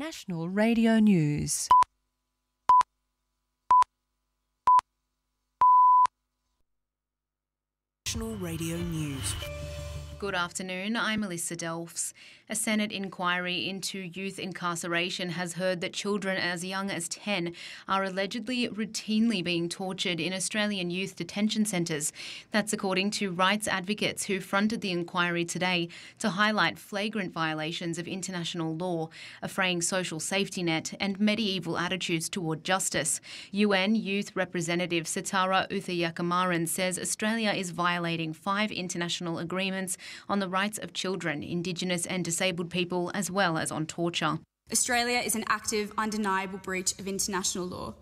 National Radio News. National Radio News. Good afternoon, I'm Melissa Delfs. A Senate inquiry into youth incarceration has heard that children as young as 10 are allegedly routinely being tortured in Australian youth detention centres. That's according to rights advocates who fronted the inquiry today to highlight flagrant violations of international law, a fraying social safety net and medieval attitudes toward justice. UN Youth Representative Sitara Uthayakamaran says Australia is violating 5 international agreements on the rights of children, Indigenous and disabled people, as well as on torture. Australia is an active, undeniable breach of international law.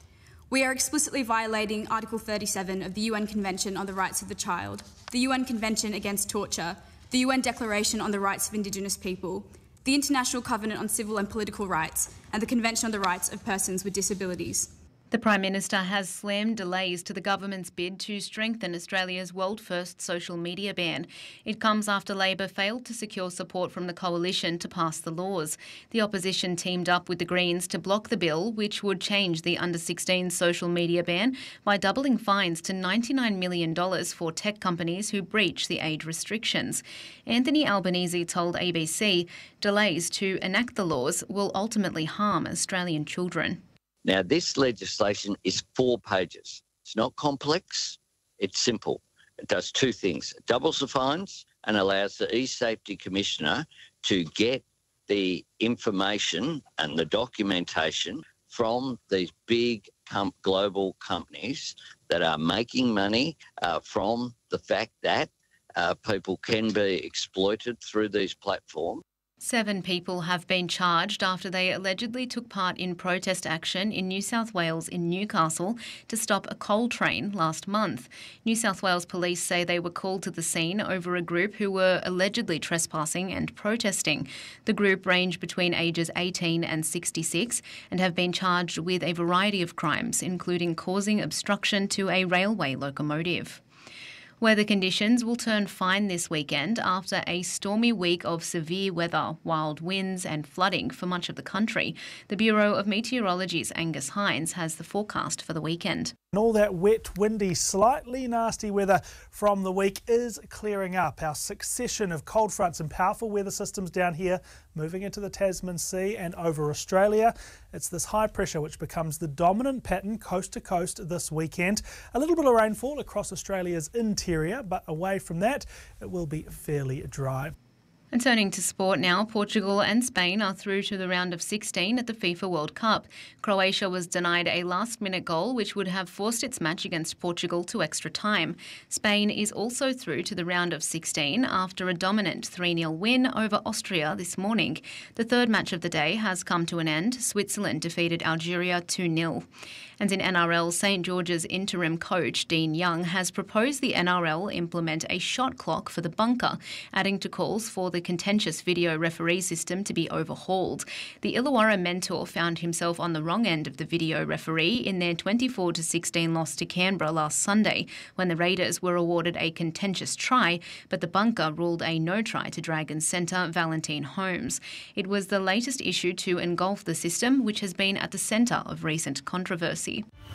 We are explicitly violating Article 37 of the UN Convention on the Rights of the Child, the UN Convention Against Torture, the UN Declaration on the Rights of Indigenous People, the International Covenant on Civil and Political Rights, and the Convention on the Rights of Persons with Disabilities. The Prime Minister has slammed delays to the government's bid to strengthen Australia's world-first social media ban. It comes after Labor failed to secure support from the coalition to pass the laws. The opposition teamed up with the Greens to block the bill, which would change the under-16 social media ban by doubling fines to $99 million for tech companies who breach the age restrictions. Anthony Albanese told ABC delays to enact the laws will ultimately harm Australian children. Now, this legislation is 4 pages. It's not complex, it's simple. It does 2 things. It doubles the fines and allows the eSafety Commissioner to get the information and the documentation from these big global companies that are making money from the fact that people can be exploited through these platforms. 7 people have been charged after they allegedly took part in protest action in New South Wales in Newcastle to stop a coal train last month. New South Wales police say they were called to the scene over a group who were allegedly trespassing and protesting. The group range between ages 18 and 66 and have been charged with a variety of crimes, including causing obstruction to a railway locomotive. Weather conditions will turn fine this weekend after a stormy week of severe weather, wild winds and flooding for much of the country. The Bureau of Meteorology's Angus Hines has the forecast for the weekend. And all that wet, windy, slightly nasty weather from the week is clearing up. Our succession of cold fronts and powerful weather systems down here moving into the Tasman Sea and over Australia. It's this high pressure which becomes the dominant pattern coast to coast this weekend. A little bit of rainfall across Australia's interior, but away from that, it will be fairly dry. And turning to sport now, Portugal and Spain are through to the round of 16 at the FIFA World Cup. Croatia was denied a last-minute goal which would have forced its match against Portugal to extra time. Spain is also through to the round of 16 after a dominant 3-0 win over Austria this morning. The third match of the day has come to an end. Switzerland defeated Algeria 2-0. And in NRL, St George's interim coach Dean Young has proposed the NRL implement a shot clock for the bunker, adding to calls for the contentious video referee system to be overhauled. The Illawarra Mentor found himself on the wrong end of the video referee in their 24-16 loss to Canberra last Sunday, when the Raiders were awarded a contentious try, but the bunker ruled a no try to Dragons centre Valentine Holmes. It was the latest issue to engulf the system, which has been at the centre of recent controversy.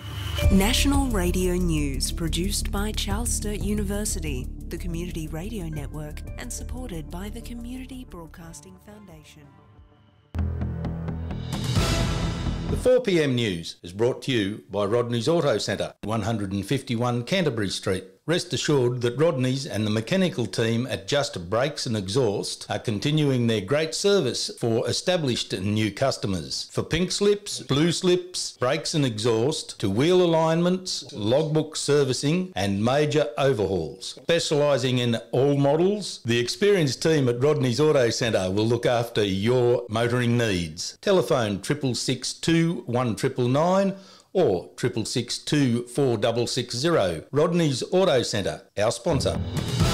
National Radio News, produced by Charles Sturt University, the Community Radio Network, and supported by the Community Broadcasting Foundation. The 4pm news is brought to you by Rodney's Auto Centre, 151 Canterbury Street. Rest assured that Rodney's and the mechanical team at Just Brakes and Exhaust are continuing their great service for established and new customers. For pink slips, blue slips, brakes and exhaust, to wheel alignments, logbook servicing and major overhauls. Specialising in all models, the experienced team at Rodney's Auto Centre will look after your motoring needs. Telephone 662 1999 or 662 4660. Rodney's Auto Centre, our sponsor.